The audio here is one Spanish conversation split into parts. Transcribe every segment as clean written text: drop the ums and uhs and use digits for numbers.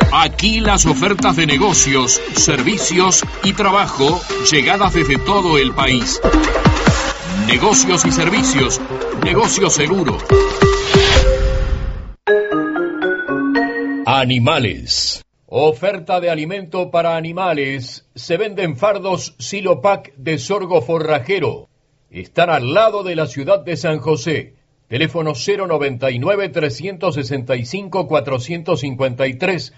Aquí las ofertas de negocios, servicios y trabajo llegadas desde todo el país. Negocios y servicios, negocio seguro. Animales. Oferta de alimento para animales. Se venden fardos Silopac de sorgo forrajero. Están al lado de la ciudad de San José. Teléfono 099-365-453.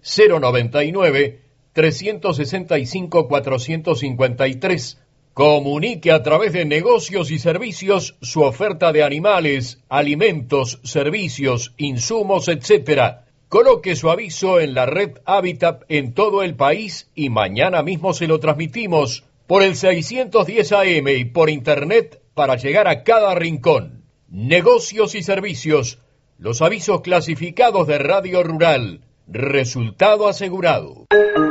099-365-453. Comunique a través de negocios y servicios su oferta de animales, alimentos, servicios, insumos, etc. Coloque su aviso en la red Habitat en todo el país y mañana mismo se lo transmitimos por el 610 AM y por internet para llegar a cada rincón. Negocios y servicios, los avisos clasificados de Radio Rural. Resultado asegurado.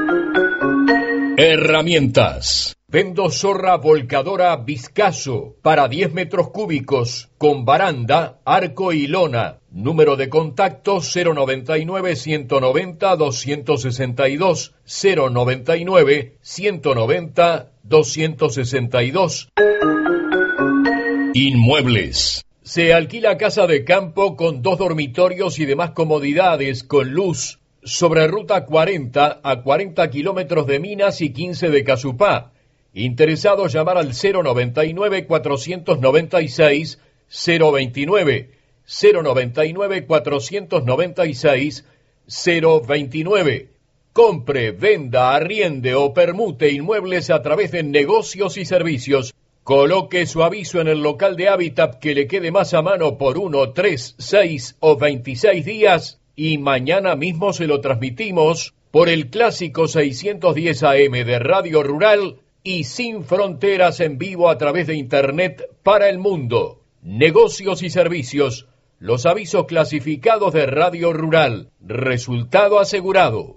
Herramientas. Vendo zorra volcadora Vizcaso para 10 metros cúbicos con baranda, arco y lona. Número de contacto 099-190-262. 099-190-262. Inmuebles. Se alquila casa de campo con 2 dormitorios y demás comodidades con luz sobre ruta 40 a 40 kilómetros de Minas y 15 de Casupá. Interesado llamar al 099-496-029. 099-496-029. Compre, venda, arriende o permute inmuebles a través de negocios y servicios. Coloque su aviso en el local de Habitat que le quede más a mano por 1, 3, 6 o 26 días y mañana mismo se lo transmitimos por el clásico 610 AM de Radio Rural y sin fronteras en vivo a través de internet para el mundo. Negocios y servicios, los avisos clasificados de Radio Rural. Resultado asegurado.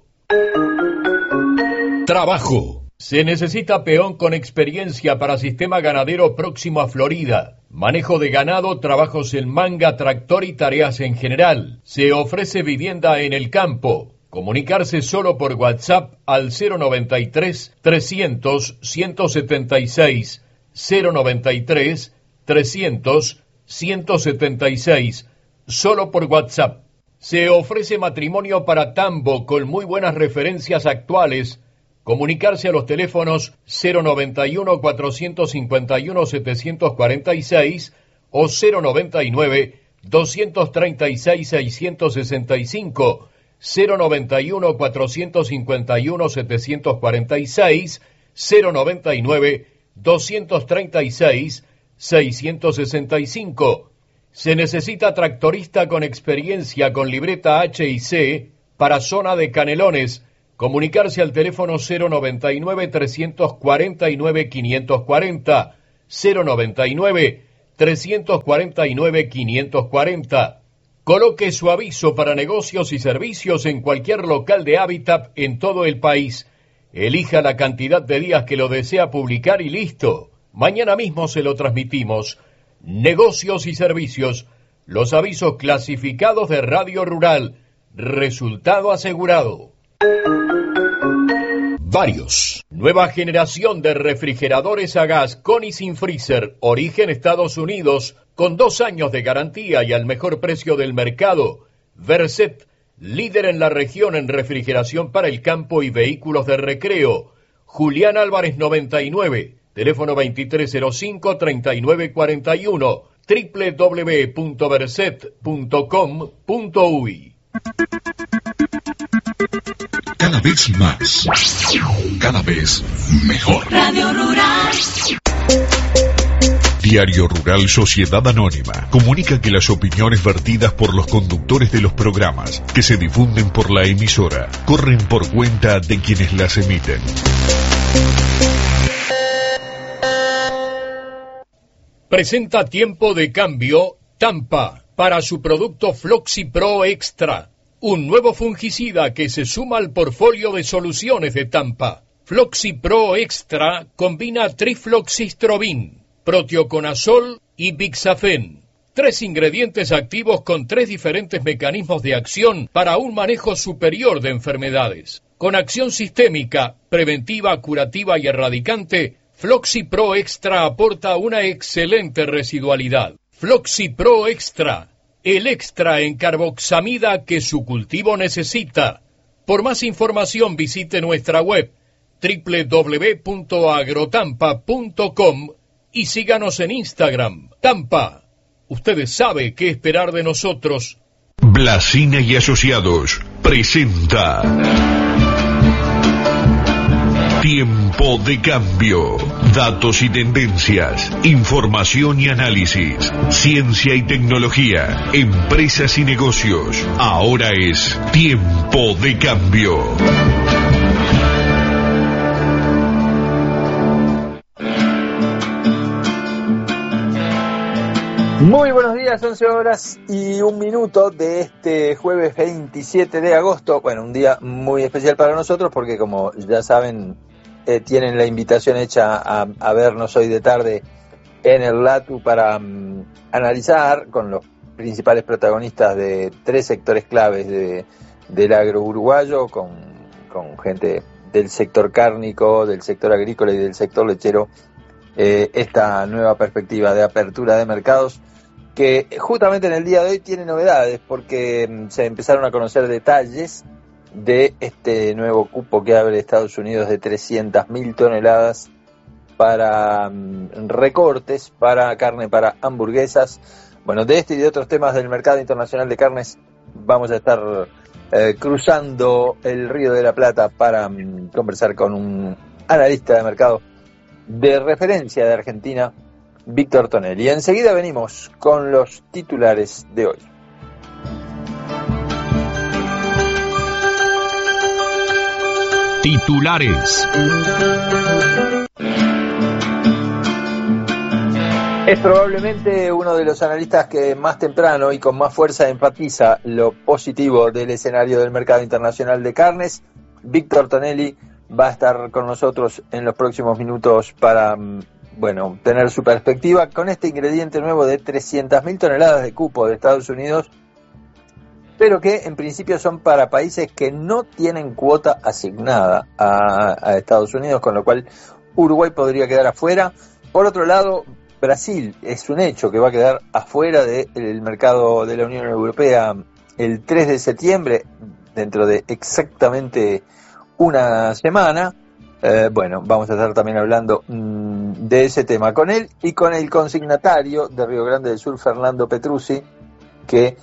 Trabajo. Se necesita peón con experiencia para sistema ganadero próximo a Florida. Manejo de ganado, trabajos en manga, tractor y tareas en general. Se ofrece vivienda en el campo. Comunicarse solo por WhatsApp al 093-300-176. 093-300-176. Solo por WhatsApp. Se ofrece matrimonio para tambo con muy buenas referencias actuales. Comunicarse a los teléfonos 091-451-746 o 099-236-665, 091-451-746, 099-236-665. Se necesita tractorista con experiencia con libreta H y C para zona de Canelones. Comunicarse al teléfono 099-349-540, 099-349-540. Coloque su aviso para negocios y servicios en cualquier local de Habitat en todo el país. Elija la cantidad de días que lo desea publicar y listo. Mañana mismo se lo transmitimos. Negocios y servicios, los avisos clasificados de Radio Rural. Resultado asegurado. Varios. Nueva generación de refrigeradores a gas con y sin freezer, origen Estados Unidos, con 2 años de garantía y al mejor precio del mercado. Verset, líder en la región en refrigeración para el campo y vehículos de recreo. Julián Álvarez 99, teléfono 2305-3941, www.verset.com.uy. Cada vez más, cada vez mejor. Radio Rural. Diario Rural Sociedad Anónima comunica que las opiniones vertidas por los conductores de los programas que se difunden por la emisora corren por cuenta de quienes las emiten. Presenta Tiempo de Cambio Tampa para su producto Floxi Pro Extra, un nuevo fungicida que se suma al portfolio de soluciones de Tampa. Floxi Pro Extra combina trifloxistrovin, proteoconazol y bixafen. 3 ingredientes activos con 3 diferentes mecanismos de acción para un manejo superior de enfermedades. Con acción sistémica, preventiva, curativa y erradicante, Floxy Pro Extra aporta una excelente residualidad. Floxy Pro Extra, el extra en carboxamida que su cultivo necesita. Por más información visite nuestra web www.agrotampa.com y síganos en Instagram. Tampa, ustedes saben qué esperar de nosotros. Blasina y Asociados presenta Tiempo de Cambio. Datos y tendencias, información y análisis, ciencia y tecnología, empresas y negocios. Ahora es Tiempo de Cambio. Muy buenos días, 11 horas y 1 minuto de este jueves 27 de agosto. Bueno, un día muy especial para nosotros porque, como ya saben, tienen la invitación hecha a vernos hoy de tarde en el LATU para analizar con los principales protagonistas de 3 sectores claves del agro uruguayo, con gente del sector cárnico, del sector agrícola y del sector lechero, esta nueva perspectiva de apertura de mercados que justamente en el día de hoy tiene novedades porque se empezaron a conocer detalles de este nuevo cupo que abre Estados Unidos de 300.000 toneladas para recortes, para carne, para hamburguesas. Bueno, de este y de otros temas del mercado internacional de carnes vamos a estar cruzando el Río de la Plata para conversar con un analista de mercado de referencia de Argentina, Víctor Tonelli. Y enseguida venimos con los titulares de hoy. Titulares. Es probablemente uno de los analistas que más temprano y con más fuerza enfatiza lo positivo del escenario del mercado internacional de carnes. Víctor Tonelli va a estar con nosotros en los próximos minutos para, tener su perspectiva con este ingrediente nuevo de 300.000 toneladas de cupo de Estados Unidos, pero que en principio son para países que no tienen cuota asignada a Estados Unidos, con lo cual Uruguay podría quedar afuera. Por otro lado, Brasil es un hecho que va a quedar afuera del mercado de la Unión Europea el 3 de septiembre, dentro de exactamente una semana. Vamos a estar también hablando de ese tema con él y con el consignatario de Río Grande del Sur, Fernando Petruzzi, que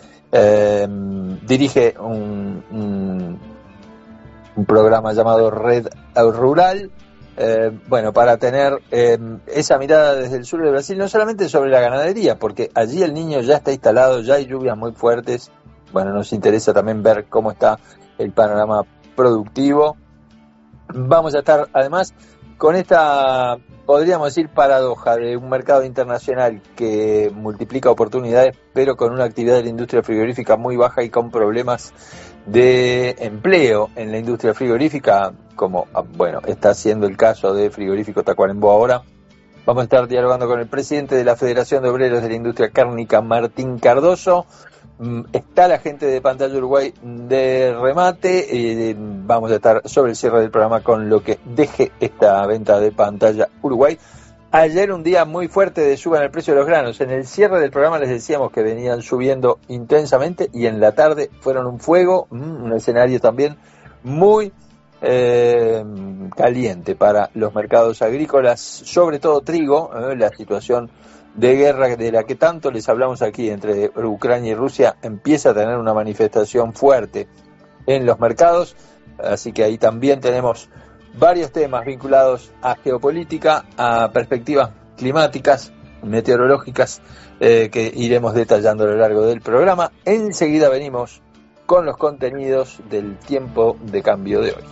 dirige un programa llamado Red Rural, para tener esa mirada desde el sur de Brasil, no solamente sobre la ganadería, porque allí el Niño ya está instalado, ya hay lluvias muy fuertes. Bueno, nos interesa también ver cómo está el panorama productivo. Vamos a estar además con esta, podríamos decir, paradoja de un mercado internacional que multiplica oportunidades, pero con una actividad de la industria frigorífica muy baja y con problemas de empleo en la industria frigorífica, como está siendo el caso de Frigorífico Tacuarembó ahora. Vamos a estar dialogando con el presidente de la Federación de Obreros de la Industria Cárnica, Martín Cardoso. Está la gente de Pantalla Uruguay de remate. Vamos a estar sobre el cierre del programa con lo que deje esta venta de Pantalla Uruguay. Ayer un día muy fuerte de suba en el precio de los granos. En el cierre del programa les decíamos que venían subiendo intensamente y en la tarde fueron un fuego, un escenario también muy caliente para los mercados agrícolas, sobre todo trigo, la situación de guerra de la que tanto les hablamos aquí entre Ucrania y Rusia empieza a tener una manifestación fuerte en los mercados, así que ahí también tenemos varios temas vinculados a geopolítica, a perspectivas climáticas, meteorológicas, que iremos detallando a lo largo del programa. Enseguida venimos con los contenidos del tiempo de cambio de hoy.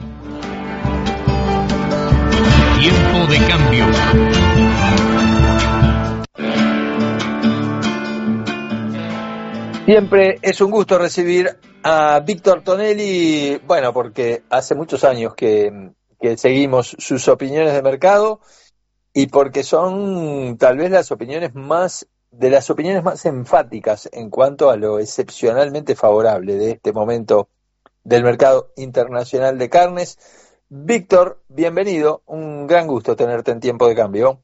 Tiempo de cambio. Siempre es un gusto recibir a Víctor Tonelli, porque hace muchos años que seguimos sus opiniones de mercado y porque son tal vez las opiniones más de las opiniones más enfáticas en cuanto a lo excepcionalmente favorable de este momento del mercado internacional de carnes. Víctor, bienvenido, un gran gusto tenerte en Tiempo de Cambio.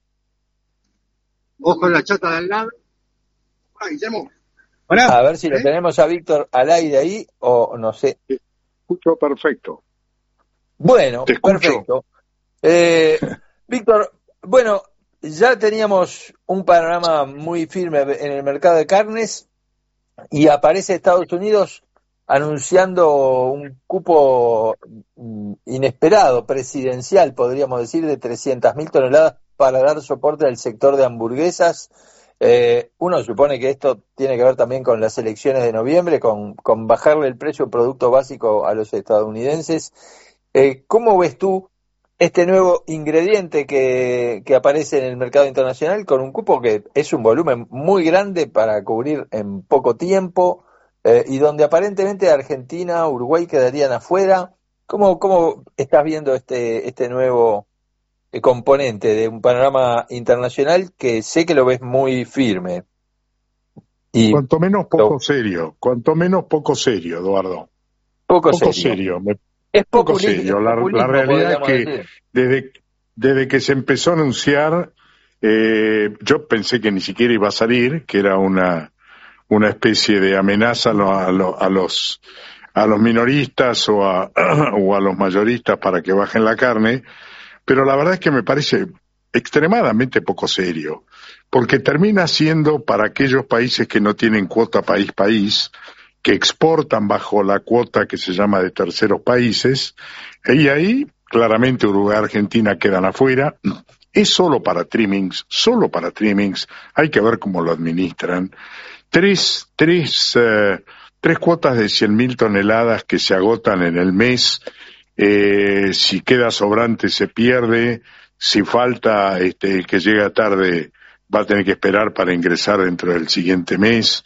Vos con la chata de al lado. Hola, Guillermo. Hola. A ver si lo tenemos a Víctor al aire ahí, o no sé. Te escucho perfecto. Bueno, perfecto. Víctor, bueno, ya teníamos un panorama muy firme en el mercado de carnes y aparece Estados Unidos anunciando un cupo inesperado, presidencial, podríamos decir, de 300.000 toneladas para dar soporte al sector de hamburguesas. Uno supone que esto tiene que ver también con las elecciones de noviembre, con bajarle el precio del producto básico a los estadounidenses. ¿Cómo ves tú este nuevo ingrediente que aparece en el mercado internacional con un cupo que es un volumen muy grande para cubrir en poco tiempo y donde aparentemente Argentina, Uruguay quedarían afuera? ¿Cómo estás viendo este nuevo componente de un panorama internacional que sé que lo ves muy firme? Y cuanto menos poco serio, Eduardo. Poco serio. Es poco serio. La realidad es que desde que se empezó a anunciar, yo pensé que ni siquiera iba a salir, que era una especie de amenaza a los minoristas o a los mayoristas para que bajen la carne, pero la verdad es que me parece extremadamente poco serio, porque termina siendo para aquellos países que no tienen cuota país-país, que exportan bajo la cuota que se llama de terceros países, y ahí claramente Uruguay y Argentina quedan afuera. Es solo para trimmings, hay que ver cómo lo administran. Tres cuotas de 100.000 toneladas que se agotan en el mes. Si queda sobrante se pierde, si falta el que llega tarde va a tener que esperar para ingresar dentro del siguiente mes,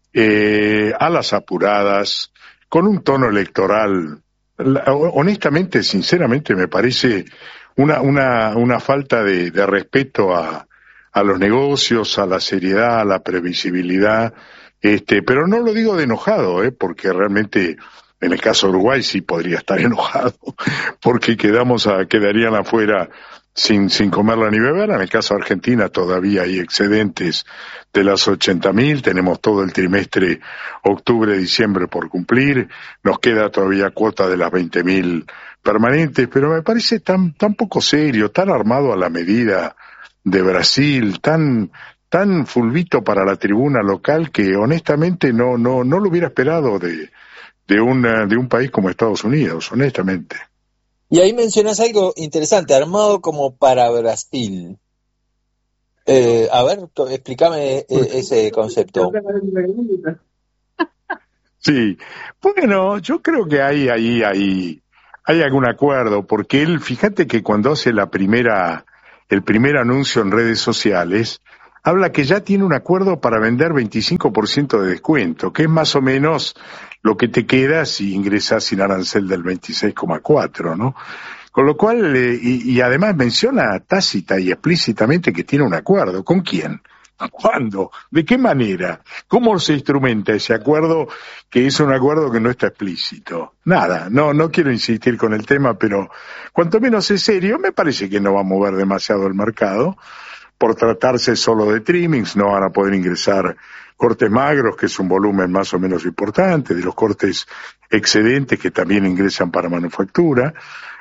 a las apuradas, con un tono electoral. Honestamente, sinceramente, me parece una falta de respeto a los negocios, a la seriedad, a la previsibilidad, pero no lo digo de enojado, porque realmente en el caso de Uruguay sí podría estar enojado, porque quedarían afuera sin comerla ni beber. En el caso de Argentina todavía hay excedentes de las 80.000, tenemos todo el trimestre octubre-diciembre por cumplir, nos queda todavía cuota de las 20.000 permanentes, pero me parece tan poco serio, tan armado a la medida de Brasil, tan fulvito para la tribuna local, que honestamente no lo hubiera esperado de un país como Estados Unidos, honestamente. Y ahí mencionás algo interesante, armado como para Brasil. A ver, explícame ese concepto. Sí, bueno, yo creo que hay algún acuerdo, porque él, fíjate que cuando hace el primer anuncio en redes sociales, habla que ya tiene un acuerdo para vender 25% de descuento, que es más o menos lo que te queda si ingresas sin arancel del 26,4, ¿no? Con lo cual, y además menciona tácita y explícitamente que tiene un acuerdo. ¿Con quién? ¿Cuándo? ¿De qué manera? ¿Cómo se instrumenta ese acuerdo, que es un acuerdo que no está explícito? Nada, no quiero insistir con el tema, pero cuanto menos es serio, me parece que no va a mover demasiado el mercado. Por tratarse solo de trimmings, no van a poder ingresar cortes magros, que es un volumen más o menos importante, de los cortes excedentes que también ingresan para manufactura.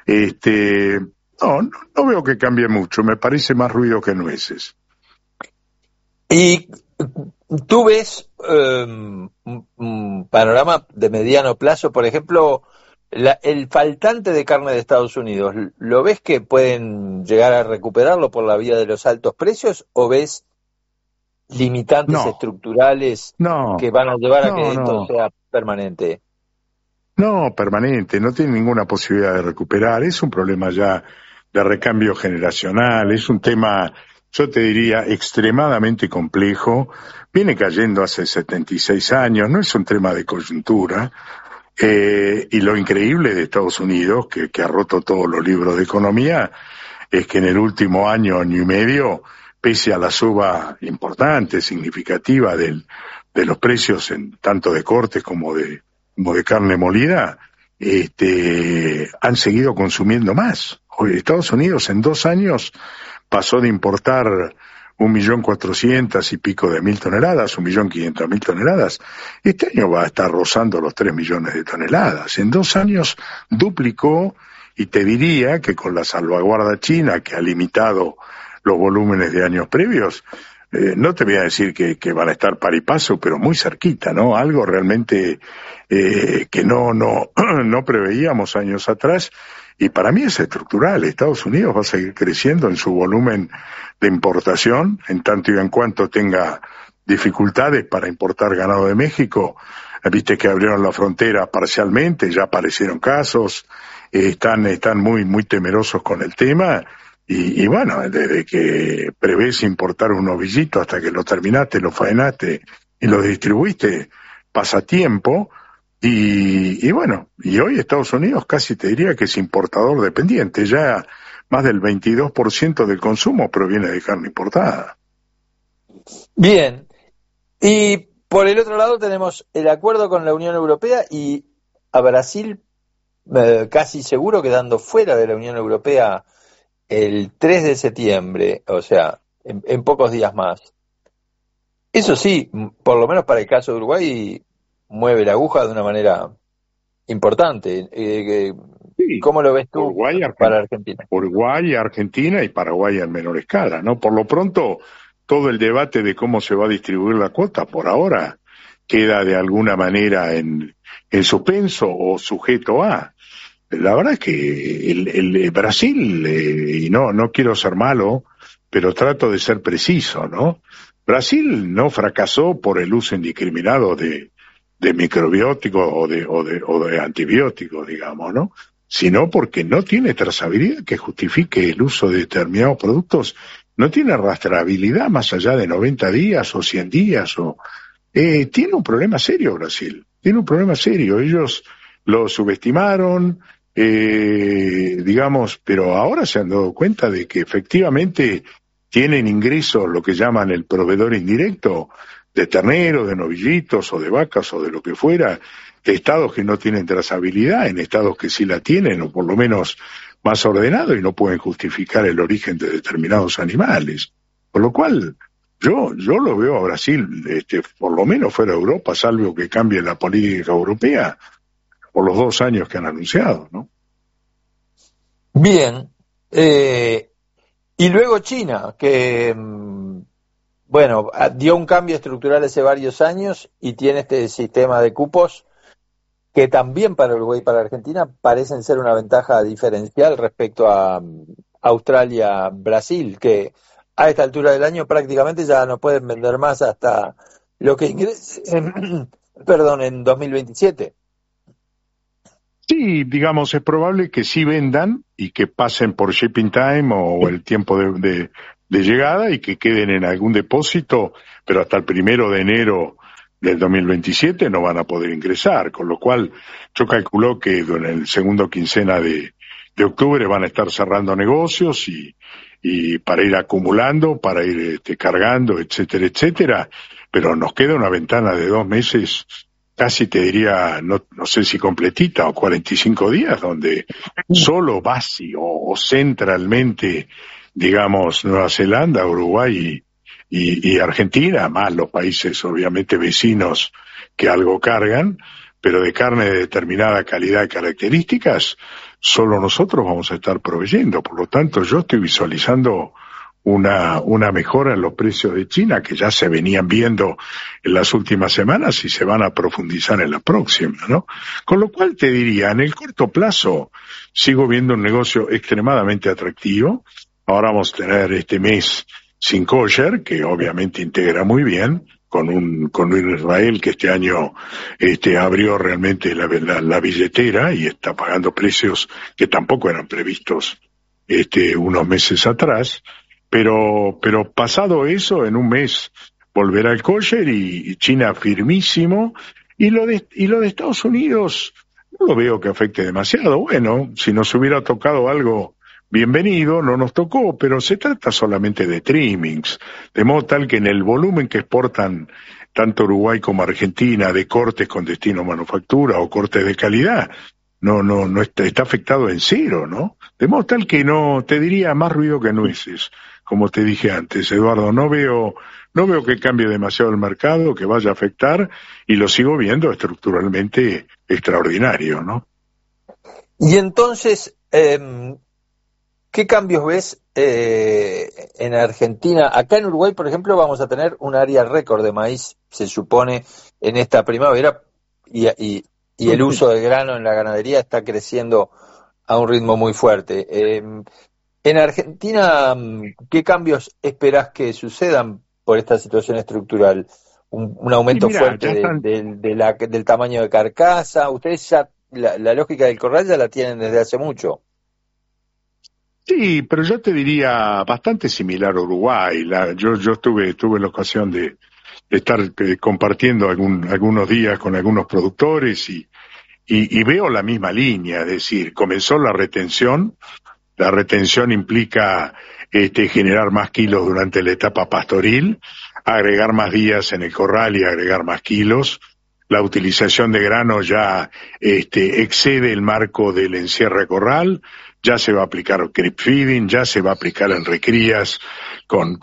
No veo que cambie mucho, me parece más ruido que nueces. ¿Y tú ves un panorama de mediano plazo, por ejemplo, el faltante de carne de Estados Unidos? ¿Lo ves que pueden llegar a recuperarlo por la vía de los altos precios, o ves limitantes estructurales que van a llevar a que esto sea permanente? No, permanente, no tiene ninguna posibilidad de recuperar. Es un problema ya de recambio generacional, es un tema, yo te diría, extremadamente complejo. Viene cayendo hace 76 años, no es un tema de coyuntura. Y lo increíble de Estados Unidos, que ha roto todos los libros de economía, es que en el último año y medio pese a la suba importante, significativa de los precios en tanto de cortes como de carne molida, han seguido consumiendo más. Hoy Estados Unidos en 2 años pasó de importar 1.400.000 y pico de mil toneladas, 1.500.000 toneladas. Este año va a estar rozando los 3 millones de toneladas. En 2 años duplicó, y te diría que con la salvaguarda china que ha limitado los volúmenes de años previos, no te voy a decir que van a estar par y paso, pero muy cerquita, ¿no? Algo realmente que no preveíamos años atrás, y para mí es estructural. Estados Unidos va a seguir creciendo en su volumen de importación, en tanto y en cuanto tenga dificultades para importar ganado de México. Viste que abrieron la frontera parcialmente, ya aparecieron casos, están muy temerosos con el tema. Y bueno, desde que prevés importar un novillito hasta que lo terminaste, lo faenaste y lo distribuiste, pasa tiempo. Y bueno, y hoy Estados Unidos casi te diría que es importador dependiente. Ya más del 22% del consumo proviene de carne importada. Bien. Y por el otro lado tenemos el acuerdo con la Unión Europea y a Brasil casi seguro quedando fuera de la Unión Europea el 3 de septiembre, o sea, en pocos días más. Eso sí, por lo menos para el caso de Uruguay, mueve la aguja de una manera importante. Sí, ¿Cómo lo ves tú Uruguay, para Argentina? Uruguay, Argentina y Paraguay en menor escala, ¿no? Por lo pronto, todo el debate de cómo se va a distribuir la cuota, por ahora, queda de alguna manera en suspenso o sujeto a. La verdad es que el Brasil, y no quiero ser malo, pero trato de ser preciso, ¿no? Brasil no fracasó por el uso indiscriminado de microbióticos o de antibióticos, digamos, ¿no? Sino porque no tiene trazabilidad que justifique el uso de determinados productos, no tiene rastreabilidad más allá de 90 días o 100 días, tiene un problema serio Brasil, tiene un problema serio. Ellos lo subestimaron, digamos, pero ahora se han dado cuenta de que efectivamente tienen ingresos, lo que llaman el proveedor indirecto, de terneros, de novillitos o de vacas o de lo que fuera, de estados que no tienen trazabilidad, en estados que sí la tienen, o por lo menos más ordenado, y no pueden justificar el origen de determinados animales. Por lo cual, yo lo veo a Brasil, por lo menos fuera de Europa, salvo que cambie la política europea, por los 2 años que han anunciado, ¿no? Bien. Y luego China, que bueno, dio un cambio estructural hace varios años y tiene este sistema de cupos que también para Uruguay y para Argentina parecen ser una ventaja diferencial respecto a Australia, Brasil, que a esta altura del año prácticamente ya no pueden vender más hasta lo que ingrese en 2027. Sí, digamos, es probable que sí vendan y que pasen por shipping time o el tiempo de llegada y que queden en algún depósito, pero hasta el 1 de enero del 2027 no van a poder ingresar, con lo cual yo calculo que en el segundo quincena de octubre van a estar cerrando negocios y para ir acumulando, para ir cargando, etcétera, etcétera, pero nos queda una ventana de 2 meses, casi te diría, no sé si completita o 45 días, donde solo base o centralmente, digamos, Nueva Zelanda, Uruguay y Argentina, más los países obviamente vecinos que algo cargan, pero de carne de determinada calidad y características, solo nosotros vamos a estar proveyendo. Por lo tanto, yo estoy visualizando una mejora en los precios de China que ya se venían viendo en las últimas semanas y se van a profundizar en la próxima, ¿no? Con lo cual te diría, en el corto plazo sigo viendo un negocio extremadamente atractivo. Ahora vamos a tener este mes sin kosher, que obviamente integra muy bien, con un Israel que este año abrió realmente la billetera y está pagando precios que tampoco eran previstos unos meses atrás. Pero pasado eso, en un mes volverá el kosher y China firmísimo. Y lo de Estados Unidos no lo veo que afecte demasiado. Bueno, si nos hubiera tocado algo bienvenido, no nos tocó, pero se trata solamente de trimmings, de modo tal que en el volumen que exportan tanto Uruguay como Argentina de cortes con destino a manufactura o cortes de calidad, no está afectado en cero, ¿no? De modo tal que no, te diría, más ruido que nueces, como te dije antes, Eduardo, no veo que cambie demasiado el mercado, que vaya a afectar, y lo sigo viendo estructuralmente extraordinario, ¿no? Y entonces, ¿qué cambios ves en Argentina? Acá en Uruguay, por ejemplo, vamos a tener un área récord de maíz, se supone, en esta primavera, y el uso del grano en la ganadería está creciendo a un ritmo muy fuerte. En Argentina, ¿qué cambios esperás que sucedan por esta situación estructural? ¿Un aumento fuerte del tamaño de carcasa? Ustedes ya, la lógica del corral ya la tienen desde hace mucho. Sí, pero yo te diría bastante similar a Uruguay. Yo tuve la ocasión de estar compartiendo algunos días con algunos productores y veo la misma línea, es decir, comenzó la retención implica generar más kilos durante la etapa pastoril, agregar más días en el corral y agregar más kilos. La utilización de grano ya excede el marco del encierre corral, ya se va a aplicar creep feeding, ya se va a aplicar en recrías con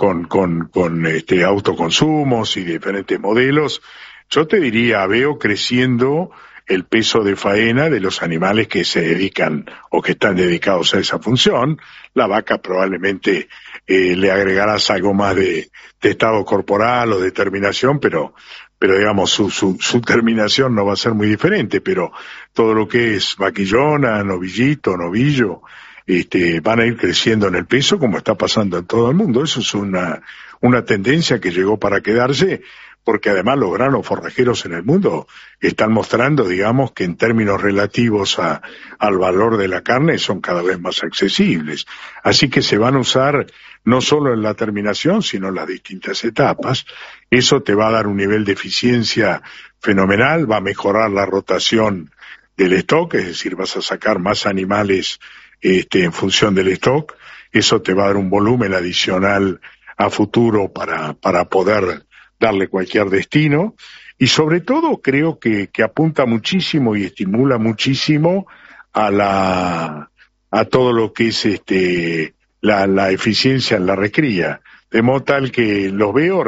autoconsumos y diferentes modelos. Yo te diría, veo creciendo el peso de faena de los animales que se dedican o que están dedicados a esa función. La vaca probablemente le agregarás algo más de estado corporal o de terminación, pero digamos su terminación no va a ser muy diferente, pero todo lo que es vaquillona, novillito, novillo, van a ir creciendo en el peso como está pasando en todo el mundo. Eso es una tendencia que llegó para quedarse, porque además los granos forrajeros en el mundo están mostrando, digamos, que en términos relativos al valor de la carne son cada vez más accesibles. Así que se van a usar no solo en la terminación, sino en las distintas etapas. Eso te va a dar un nivel de eficiencia fenomenal, va a mejorar la rotación del stock, es decir, vas a sacar más animales en función del stock. Eso te va a dar un volumen adicional a futuro para poder darle cualquier destino, y sobre todo creo que apunta muchísimo y estimula muchísimo a todo lo que es la eficiencia en la recría, de modo tal que lo veo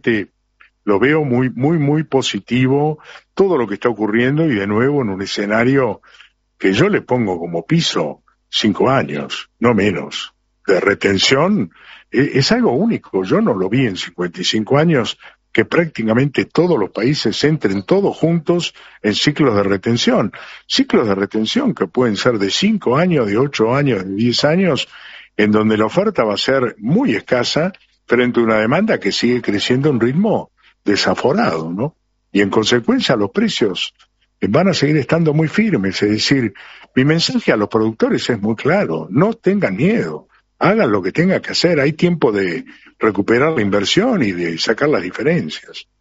muy, muy, muy positivo todo lo que está ocurriendo, y de nuevo en un escenario que yo le pongo como piso 5 años, no menos, de retención. Es algo único, yo no lo vi en 55 años, que prácticamente todos los países entren todos juntos en ciclos de retención que pueden ser de 5 años, de 8 años, de 10 años, en donde la oferta va a ser muy escasa frente a una demanda que sigue creciendo a un ritmo desaforado, ¿no? Y en consecuencia los precios van a seguir estando muy firmes. Es decir, mi mensaje a los productores es muy claro: no tengan miedo, hagan lo que tengan que hacer, hay tiempo de recuperar la inversión y de sacar las diferencias.